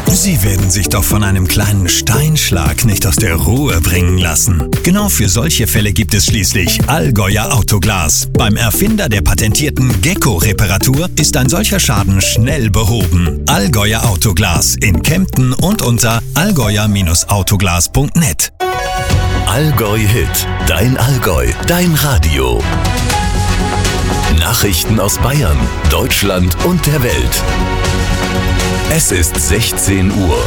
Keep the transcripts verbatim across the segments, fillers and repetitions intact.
Sie werden sich doch von einem kleinen Steinschlag nicht aus der Ruhe bringen lassen. Genau für solche Fälle gibt es schließlich Allgäuer Autoglas. Beim Erfinder der patentierten Gecko-Reparatur ist ein solcher Schaden schnell behoben. Allgäuer Autoglas in Kempten und unter allgäuer Autoglas punkt net. Allgäu Hit, dein Allgäu, dein Radio. Nachrichten aus Bayern, Deutschland und der Welt. Es ist sechzehn Uhr.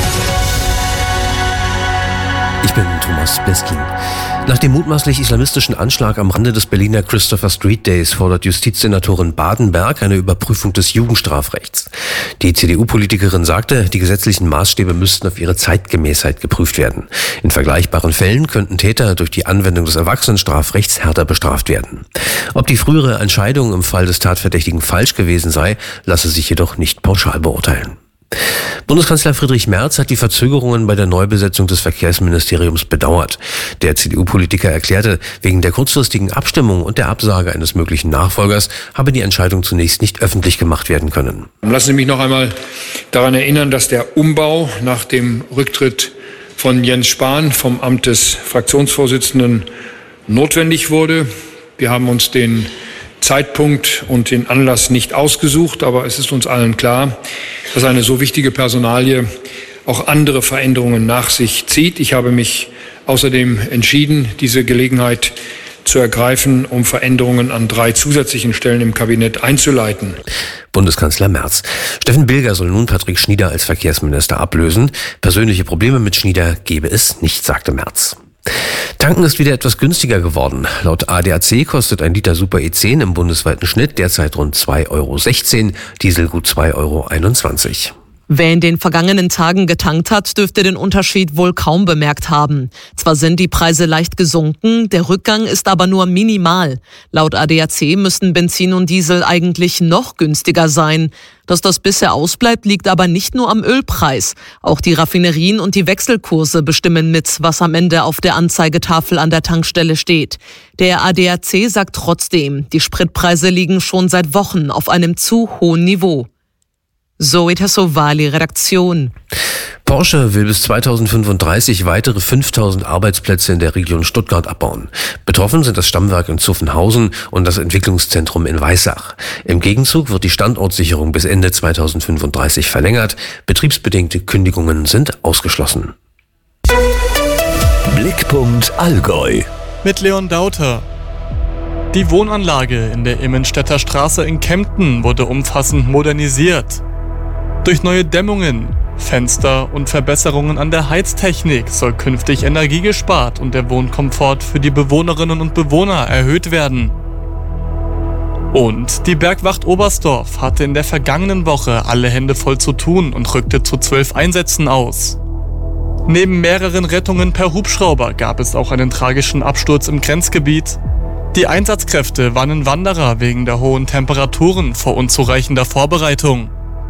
Ich bin Thomas Beskin. Nach dem mutmaßlich islamistischen Anschlag am Rande des Berliner Christopher Street Days fordert Justizsenatorin Badenberg eine Überprüfung des Jugendstrafrechts. Die C D U-Politikerin sagte, die gesetzlichen Maßstäbe müssten auf ihre Zeitgemäßheit geprüft werden. In vergleichbaren Fällen könnten Täter durch die Anwendung des Erwachsenenstrafrechts härter bestraft werden. Ob die frühere Entscheidung im Fall des Tatverdächtigen falsch gewesen sei, lasse sich jedoch nicht pauschal beurteilen. Bundeskanzler Friedrich Merz hat die Verzögerungen bei der Neubesetzung des Verkehrsministeriums bedauert. Der C D U-Politiker erklärte, wegen der kurzfristigen Abstimmung und der Absage eines möglichen Nachfolgers habe die Entscheidung zunächst nicht öffentlich gemacht werden können. Lassen Sie mich noch einmal daran erinnern, dass der Umbau nach dem Rücktritt von Jens Spahn vom Amt des Fraktionsvorsitzenden notwendig wurde. Wir haben uns den Zeitpunkt und den Anlass nicht ausgesucht, aber es ist uns allen klar, dass eine so wichtige Personalie auch andere Veränderungen nach sich zieht. Ich habe mich außerdem entschieden, diese Gelegenheit zu ergreifen, um Veränderungen an drei zusätzlichen Stellen im Kabinett einzuleiten. Bundeskanzler Merz. Steffen Bilger soll nun Patrick Schnieder als Verkehrsminister ablösen. Persönliche Probleme mit Schnieder gebe es nicht, sagte Merz. Tanken ist wieder etwas günstiger geworden. Laut A D A C kostet ein Liter Super E zehn im bundesweiten Schnitt derzeit rund zwei Euro sechzehn, Diesel gut zwei Euro einundzwanzig. Wer in den vergangenen Tagen getankt hat, dürfte den Unterschied wohl kaum bemerkt haben. Zwar sind die Preise leicht gesunken, der Rückgang ist aber nur minimal. Laut A D A C müssten Benzin und Diesel eigentlich noch günstiger sein. Dass das bisher ausbleibt, liegt aber nicht nur am Ölpreis. Auch die Raffinerien und die Wechselkurse bestimmen mit, was am Ende auf der Anzeigetafel an der Tankstelle steht. Der A D A C sagt trotzdem, die Spritpreise liegen schon seit Wochen auf einem zu hohen Niveau. Zoe Tassovali, Redaktion. Porsche will bis zweitausendfünfunddreißig weitere fünftausend Arbeitsplätze in der Region Stuttgart abbauen. Betroffen sind das Stammwerk in Zuffenhausen und das Entwicklungszentrum in Weissach. Im Gegenzug wird die Standortsicherung bis Ende zweitausendfünfunddreißig verlängert. Betriebsbedingte Kündigungen sind ausgeschlossen. Blickpunkt Allgäu. Mit Leon Dauter. Die Wohnanlage in der Immenstädter Straße in Kempten wurde umfassend modernisiert. Durch neue Dämmungen, Fenster und Verbesserungen an der Heiztechnik soll künftig Energie gespart und der Wohnkomfort für die Bewohnerinnen und Bewohner erhöht werden. Und die Bergwacht Oberstdorf hatte in der vergangenen Woche alle Hände voll zu tun und rückte zu zwölf Einsätzen aus. Neben mehreren Rettungen per Hubschrauber gab es auch einen tragischen Absturz im Grenzgebiet. Die Einsatzkräfte warnen Wanderer wegen der hohen Temperaturen vor unzureichender Vorbereitung.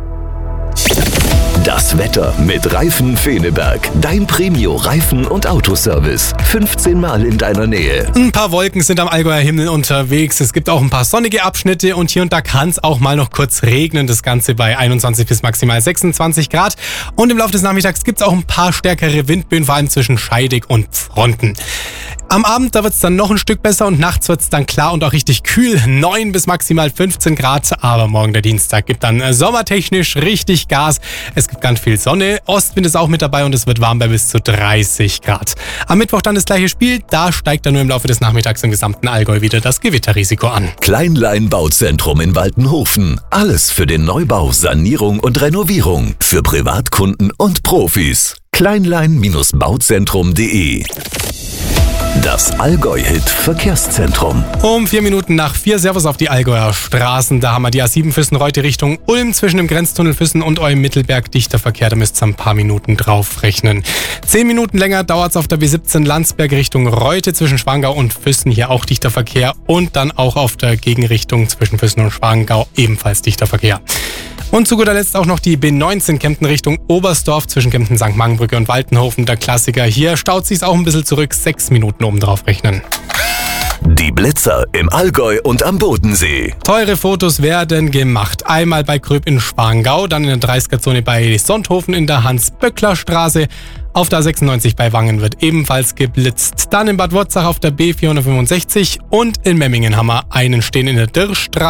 Das Wetter mit Reifen Feneberg. Dein Premio Reifen- und Autoservice. fünfzehn Mal in deiner Nähe. Ein paar Wolken sind am Allgäuer Himmel unterwegs. Es gibt auch ein paar sonnige Abschnitte und hier und da kann es auch mal noch kurz regnen. Das Ganze bei einundzwanzig bis maximal sechsundzwanzig Grad. Und im Laufe des Nachmittags gibt es auch ein paar stärkere Windböen, vor allem zwischen Scheidegg und Pfronten. Am Abend, da wird es dann noch ein Stück besser und nachts wird es dann klar und auch richtig kühl. neun bis maximal fünfzehn Grad. Aber morgen der Dienstag gibt dann sommertechnisch richtig Gas. Es gibt ganz viel Sonne. Ostwind ist auch mit dabei und es wird warm bei bis zu dreißig Grad. Am Mittwoch dann das gleiche Spiel. Da steigt dann nur im Laufe des Nachmittags im gesamten Allgäu wieder das Gewitterrisiko an. Kleinlein Bauzentrum in Waltenhofen. Alles für den Neubau, Sanierung und Renovierung. Für Privatkunden und Profis. kleinlein Bauzentrum punkt de. Das Allgäu-Hit-Verkehrszentrum. Um vier Minuten nach vier, Servus auf die Allgäuer Straßen. Da haben wir die A sieben Füssen-Reute Richtung Ulm zwischen dem Grenztunnel Füssen und Olm-Mittelberg. Dichter Verkehr, da müsst ihr ein paar Minuten drauf rechnen. Zehn Minuten länger dauert es auf der B siebzehn Landsberg Richtung Reute zwischen Schwangau und Füssen. Hier auch dichter Verkehr und dann auch auf der Gegenrichtung zwischen Füssen und Schwangau ebenfalls dichter Verkehr. Und zu guter Letzt auch noch die B neunzehn Kempten Richtung Oberstdorf zwischen Kempten Sankt Mangenbrücke und Waltenhofen. Der Klassiker. Hier staut sich's auch ein bisschen zurück. Sechs Minuten oben drauf rechnen. Die Blitzer im Allgäu und am Bodensee. Teure Fotos werden gemacht. Einmal bei Gröb in Schwangau, dann in der dreißiger-Zone bei Sonthofen in der Hans-Böckler-Straße. Auf der A sechsundneunzig bei Wangen wird ebenfalls geblitzt. Dann in Bad Wurzach auf der B vierhundertfünfundsechzig und in Memmingen haben wir einen stehen in der Dirrstraße.